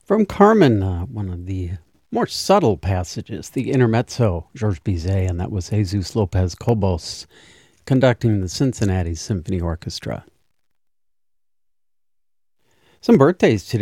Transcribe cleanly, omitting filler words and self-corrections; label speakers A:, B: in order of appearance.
A: From Carmen, one of the more subtle passages, the intermezzo, Georges Bizet, and that was Jesus Lopez Cobos conducting the Cincinnati Symphony Orchestra. Some birthdays today.